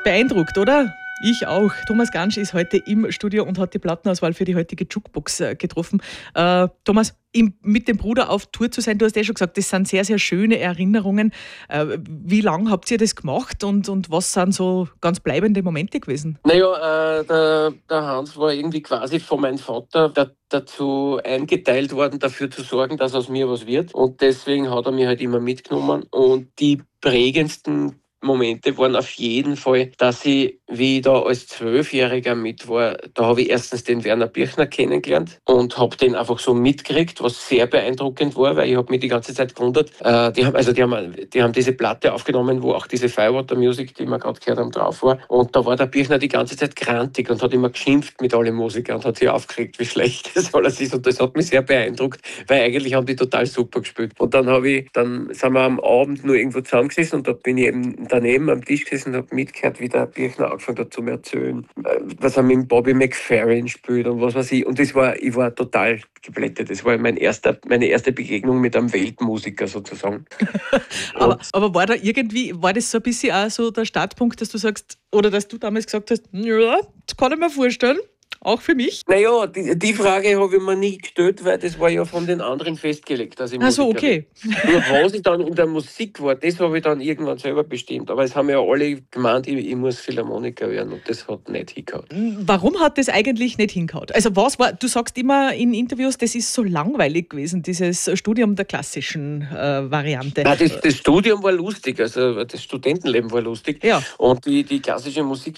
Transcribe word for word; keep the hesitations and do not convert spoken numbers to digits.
Beeindruckt, oder? Ich auch. Thomas Gansch ist heute im Studio und hat die Plattenauswahl für die heutige Jukebox äh, getroffen. Äh, Thomas, im, mit dem Bruder auf Tour zu sein, du hast ja schon gesagt, das sind sehr, sehr schöne Erinnerungen. Äh, wie lange habt ihr das gemacht und, und was sind so ganz bleibende Momente gewesen? Naja, äh, der, der Hans war irgendwie quasi von meinem Vater da, dazu eingeteilt worden, dafür zu sorgen, dass aus mir was wird. Und deswegen hat er mich halt immer mitgenommen. Und die prägendsten Momente waren auf jeden Fall, dass ich, wie ich da als Zwölfjähriger mit war, da habe ich erstens den Werner Birchner kennengelernt und habe den einfach so mitgekriegt, was sehr beeindruckend war, weil ich habe mich die ganze Zeit gewundert. Äh, die haben, also die haben, die haben diese Platte aufgenommen, wo auch diese Firewater Music, die wir gerade gehört haben, drauf war. Und da war der Birchner die ganze Zeit grantig und hat immer geschimpft mit allen Musikern und hat sich aufgeregt, wie schlecht das alles ist. Und das hat mich sehr beeindruckt, weil eigentlich haben die total super gespielt. Und dann habe ich, dann sind wir am Abend nur irgendwo zusammengesessen und da bin ich eben daneben am Tisch gesessen und habe mitgehört, wie der Birchner angefangen hat zu mir erzählen, was er mit Bobby McFerrin spielt und was weiß ich. Und das war, ich war total geblättet. Das war mein erster, meine erste Begegnung mit einem Weltmusiker sozusagen. aber, aber war da irgendwie, war das so ein bisschen auch so der Startpunkt, dass du sagst, oder dass du damals gesagt hast, ja, das kann ich mir vorstellen, auch für mich? Naja, die, die Frage habe ich mir nie gestellt, weil das war ja von den anderen festgelegt, dass ich Ach so, Musiker okay. bin. Nur was ich dann in der Musik war, das habe ich dann irgendwann selber bestimmt. Aber es haben ja alle gemeint, ich, ich muss Philharmoniker werden und das hat nicht hingehauen. Warum hat das eigentlich nicht hingehauen? Also was war, du sagst immer in Interviews, das ist so langweilig gewesen, dieses Studium der klassischen äh, Variante. Nein, das, das Studium war lustig, also das Studentenleben war lustig. Ja. Und die, die klassische Musik,